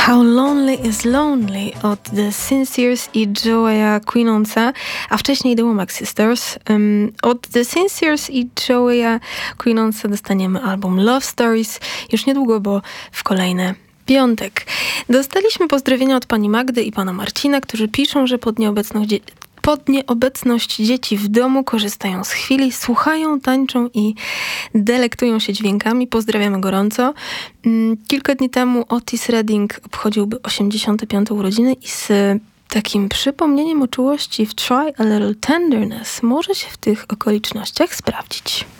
How Lonely is Lonely od The Sinceres i Joeya Quinonsa, a wcześniej The Womack Sisters. Od The Sinceres i Joeya Quinonsa dostaniemy album Love Stories już niedługo, bo w kolejny piątek. Dostaliśmy pozdrowienia od pani Magdy i pana Marcina, którzy piszą, że pod nieobecność dzieci w domu korzystają z chwili, słuchają, tańczą i delektują się dźwiękami. Pozdrawiamy gorąco. Kilka dni temu Otis Redding obchodziłby 85. urodziny i z takim przypomnieniem o czułości w Try a Little Tenderness może się w tych okolicznościach sprawdzić.